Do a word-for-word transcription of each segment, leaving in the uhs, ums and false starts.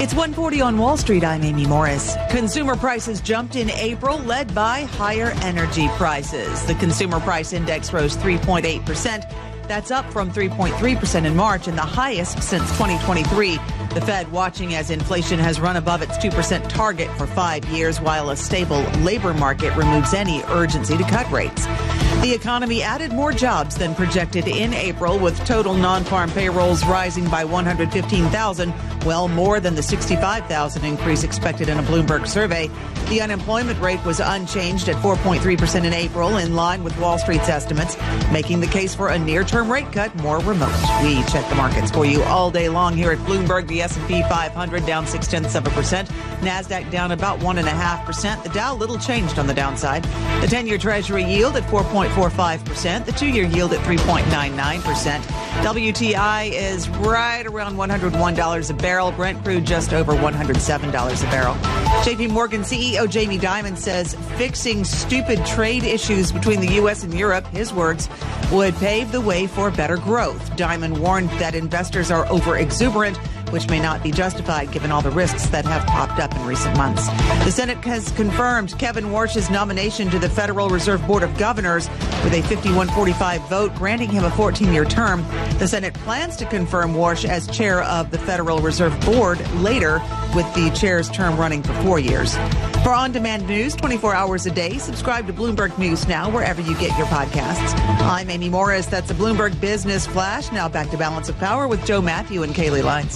It's one forty on Wall Street. I'm Amy Morris. Consumer prices jumped in April, led by higher energy prices. The Consumer Price Index rose three point eight percent. That's up from three point three percent in March and the highest since twenty twenty-three. The Fed watching as inflation has run above its two percent target for five years, while a stable labor market removes any urgency to cut rates. The economy added more jobs than projected in April, with total non-farm payrolls rising by one hundred fifteen thousand, well more than the sixty-five thousand increase expected in a Bloomberg survey. The unemployment rate was unchanged at four point three percent in April, in line with Wall Street's estimates, making the case for a near-term rate cut more remote. We check the markets for you all day long here at Bloomberg. The S and P five hundred down six-tenths of a percent. NASDAQ down about one point five percent. The Dow little changed on the downside. The ten-year Treasury yield at four point four five percent. The two-year yield at three point nine nine percent. W T I is right around one hundred one dollars a barrel. Brent crude just over one hundred seven dollars a barrel. J P Morgan C E O Jamie Dimon says fixing stupid trade issues between the U S and Europe, his words, would pave the way for better growth. Dimon warned that investors are over-exuberant, which may not be justified given all the risks that have popped up in recent months. The Senate has confirmed Kevin Warsh's nomination to the Federal Reserve Board of Governors with a fifty-one forty-five vote, granting him a fourteen-year term. The Senate plans to confirm Warsh as chair of the Federal Reserve Board later, with the chair's term running for four years. For on-demand news twenty-four hours a day, subscribe to Bloomberg News Now wherever you get your podcasts. I'm Amy Morris. That's a Bloomberg Business Flash. Now back to Balance of Power with Joe Matthew and Kaylee Lines.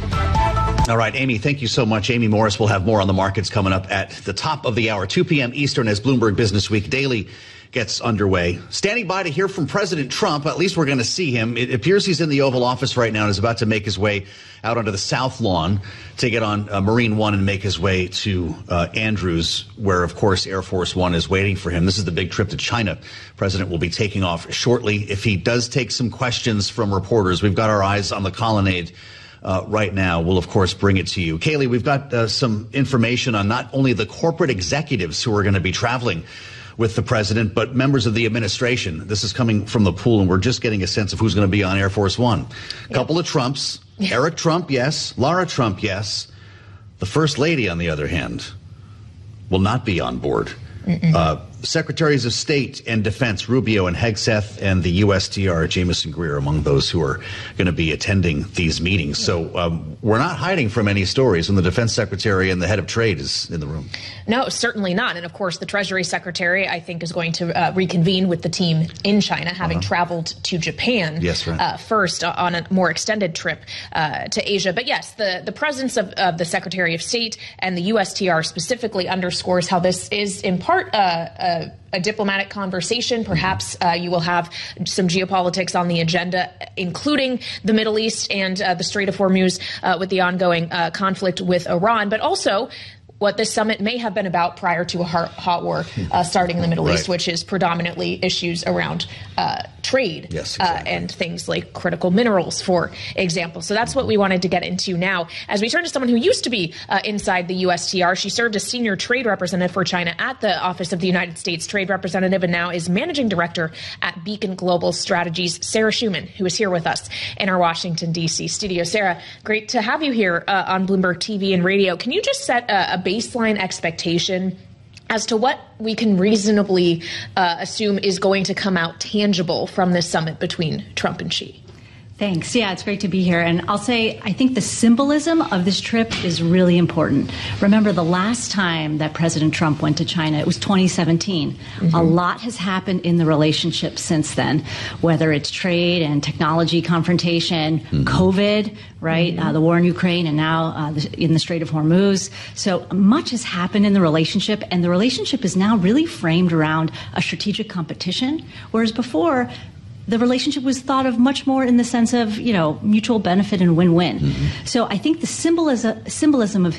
All right, Amy, thank you so much. Amy Morris will have more on the markets coming up at the top of the hour, two p.m. Eastern, as Bloomberg Business Week Daily gets underway. Standing by to hear from President Trump. At least we're going to see him. It appears he's in the Oval Office right now and is about to make his way out onto the South Lawn to get on uh, Marine One and make his way to uh, Andrews, where, of course, Air Force One is waiting for him. This is the big trip to China. President will be taking off shortly. If he does take some questions from reporters, we've got our eyes on the colonnade Uh, right now. We'll, of course, bring it to you. Kaylee, we've got uh, some information on not only the corporate executives who are going to be traveling with the president, but members of the administration. This is coming from the pool, and we're just getting a sense of who's going to be on Air Force One. A yeah. couple of Trumps. Yeah. Eric Trump, yes. Lara Trump, yes. The First Lady, on the other hand, will not be on board. Uh, Secretaries of State and Defense Rubio and Hegseth, and the U S T R Jamieson Greer among those who are going to be attending these meetings. So um, we're not hiding from any stories, and the Defense Secretary and the head of trade is in the room. No, certainly not. And of course, the Treasury Secretary, I think, is going to uh, reconvene with the team in China, having uh-huh. traveled to Japan yes, right. uh, first on a more extended trip uh, to Asia. But yes, the, the presence of, of the Secretary of State and the U S T R specifically underscores how this is in part uh, a, a diplomatic conversation. Perhaps uh, you will have some geopolitics on the agenda, including the Middle East and uh, the Strait of Hormuz uh, with the ongoing uh, conflict with Iran, but also what this summit may have been about prior to a hot war uh, starting in the Middle right. East, which is predominantly issues around uh, trade yes, exactly. uh, and things like critical minerals, for example. So that's what we wanted to get into now. As we turn to someone who used to be uh, inside the U S T R, she served as senior trade representative for China at the Office of the United States Trade Representative and now is managing director at Beacon Global Strategies, Sarah Schuman, who is here with us in our Washington, D C studio. Sarah, great to have you here uh, on Bloomberg T V and radio. Can you just set a, a baseline expectation as to what we can reasonably uh, assume is going to come out tangible from this summit between Trump and Xi? Thanks. Yeah, it's great to be here. And I'll say, I think the symbolism of this trip is really important. Remember, the last time that President Trump went to China, it was twenty seventeen. Mm-hmm. A lot has happened in the relationship since then, whether it's trade and technology confrontation, mm-hmm. COVID, right, mm-hmm. uh, the war in Ukraine, and now uh, the, in the Strait of Hormuz. So much has happened in the relationship, and the relationship is now really framed around a strategic competition, whereas before, the relationship was thought of much more in the sense of, you know, mutual benefit and win-win. Mm-hmm. So I think the symbolism, symbolism of